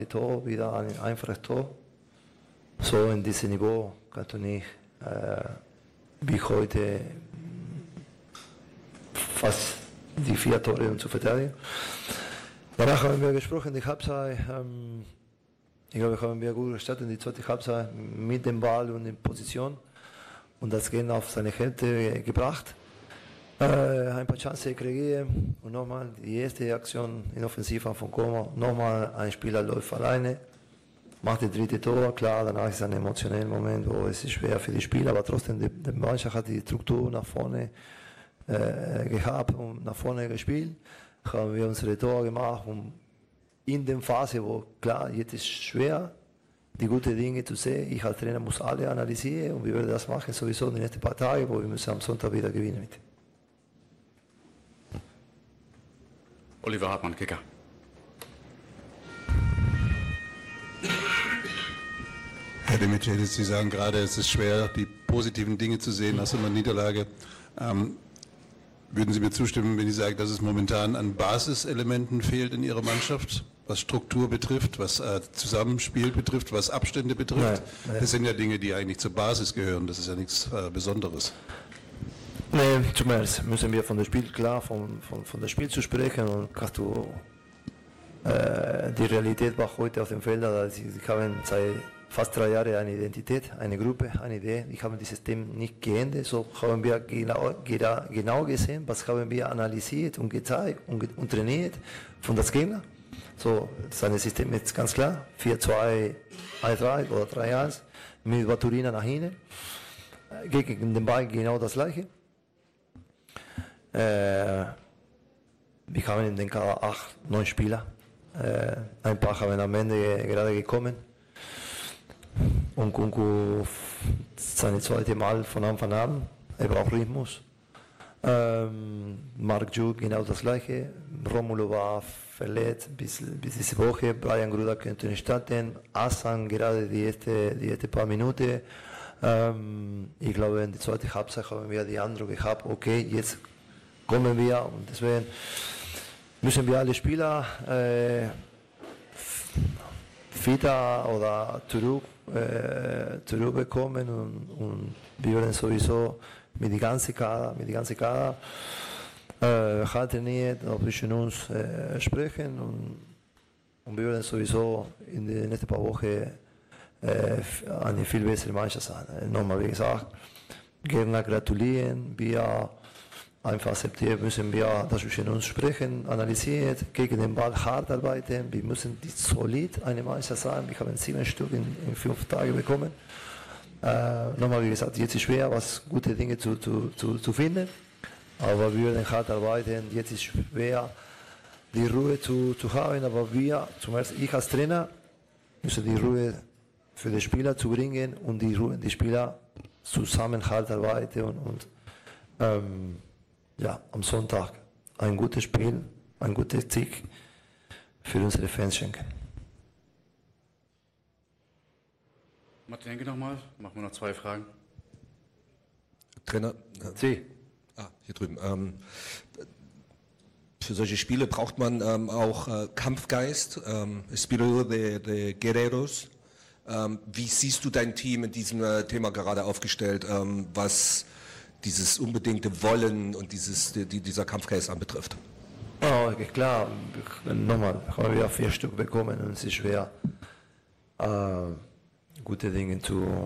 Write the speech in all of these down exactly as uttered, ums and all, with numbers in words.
Tor, wieder ein einfaches Tor. So in diesem Niveau kannst du nicht äh, wie heute fast die vier Tore zu verteidigen. Danach haben wir gesprochen, die Halbzeit, ähm, ich glaube, haben wir gut gestartet in die zweite Halbzeit mit dem Ball und in Position und das Gehen auf seine Hälfte gebracht. Äh, ein paar Chancen kreiert und nochmal die erste Aktion in Offensiva von Como, nochmal ein Spieler läuft alleine, macht das dritte Tor, klar, danach ist ein emotioneller Moment, wo es ist schwer für die Spieler, aber trotzdem, die, die Mannschaft hat die Struktur nach vorne äh, gehabt und nach vorne gespielt, haben wir unsere Tor gemacht und in der Phase, wo klar, jetzt ist es schwer, die guten Dinge zu sehen, ich als Trainer muss alle analysieren und wir werden das machen sowieso in den nächsten paar Tagen, wo wir müssen am Sonntag wieder gewinnen mit. Oliver Hartmann, Kicker. Herr Demichelis, Sie sagen gerade, es ist schwer, die positiven Dinge zu sehen nach so einer Niederlage. Ähm, würden Sie mir zustimmen, wenn ich sage, dass es momentan an Basiselementen fehlt in Ihrer Mannschaft, was Struktur betrifft, was äh, Zusammenspiel betrifft, was Abstände betrifft? Nein, nein. Das sind ja Dinge, die eigentlich zur Basis gehören. Das ist ja nichts äh, Besonderes. Nee, zumeist müssen wir von dem Spiel, klar, von, von, von dem Spiel zu sprechen und kannst du, äh, die Realität war heute auf dem Feld, dass sie haben seit fast drei Jahren eine Identität, eine Gruppe, eine Idee, die haben dieses System nicht geändert, so haben wir genau, genau gesehen, was haben wir analysiert und gezeigt und, und trainiert von das Gegner. So, sein System ist ganz klar, vier zwei eins drei oder drei eins mit Baturina nach hinten, gegen den Ball genau das gleiche. Äh, wir haben in den Kader acht, neun Spieler. Äh, ein paar haben am Ende gerade gekommen. Und Kunku seine zweite Mal von Anfang an. Er braucht Rhythmus. Ähm, Mark Ju genau das gleiche. Romulo war verletzt bis, bis diese Woche. Brian Gruda könnte nicht starten. Asan gerade die erste, die erste paar Minuten. Ähm, ich glaube, in der zweiten Halbzeit haben wir die Eindruck gehabt, okay, jetzt kommen wir und deswegen müssen wir alle Spieler äh, fitter oder zurück, äh, zurückbekommen und, und wir werden sowieso mit der ganzen Kader, mit der ganzen Kader äh, halt trainiert, zwischen uns äh, sprechen und, und wir werden sowieso in den nächsten paar Wochen äh, eine viel bessere Mannschaft sein. Nochmal wie gesagt, Gegner gratulieren, wir einfach akzeptieren müssen wir das zwischen uns sprechen, analysieren, gegen den Ball hart arbeiten. Wir müssen die solid eine Mannschaft sein. Wir haben sieben Stück in, in fünf Tagen bekommen. Äh, nochmal wie gesagt, jetzt ist schwer, was gute Dinge zu, zu, zu, zu finden. Aber wir werden hart arbeiten. Jetzt ist schwer, die Ruhe zu, zu haben. Aber wir, zum Beispiel ich als Trainer, müssen die Ruhe für die Spieler zu bringen und die Ruhe, die Spieler zusammen hart arbeiten und, und ähm, ja, am Sonntag ein gutes Spiel, ein guter Sieg für unsere Fans schenken. Martin Henke nochmal, machen wir noch zwei Fragen. Trainer, Sie. Ah, hier drüben. Ähm, für solche Spiele braucht man ähm, auch äh, Kampfgeist, ähm, Espíritu de, de Guerreros. Ähm, wie siehst du dein Team in diesem äh, Thema gerade aufgestellt, ähm, was dieses unbedingte Wollen und dieses, die, dieser Kampfgeist anbetrifft? Oh, okay, klar, nochmal, haben wir vier Stück bekommen und es ist schwer, äh, gute Dinge zu,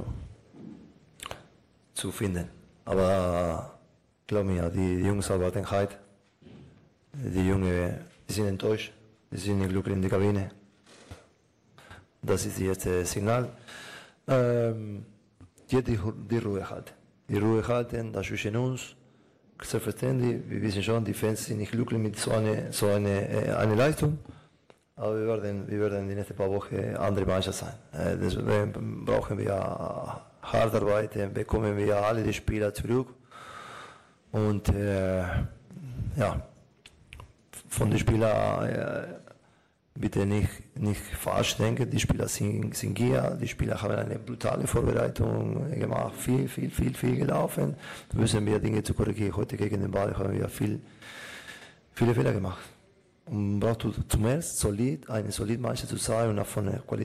zu finden. Aber äh, glaub mir, die, die Jungs arbeiten hart, die Jungs die sind enttäuscht, die sind nicht glücklich in der Kabine. Das ist das erste Signal. Ähm, jetzt die, die Ruhe halten. Die Ruhe halten, das zwischen uns, selbstverständlich, wir wissen schon, die Fans sind nicht glücklich mit so einer so eine, äh, eine Leistung, aber wir werden, wir werden in den nächsten paar Wochen andere Mannschaft sein. Äh, deswegen brauchen wir hart arbeiten, bekommen wir alle die Spieler zurück und äh, ja, von den Spielern äh, bitte nicht, nicht falsch denken, die Spieler sind, sind gier, die Spieler haben eine brutale Vorbereitung gemacht, viel, viel, viel, viel gelaufen. Da müssen wir Dinge zu korrigieren. Heute gegen den Ball haben wir viel, viele Fehler gemacht. um brauchst du zuerst solid, eine solide Mannschaft zu sein und nach vorne Qualität.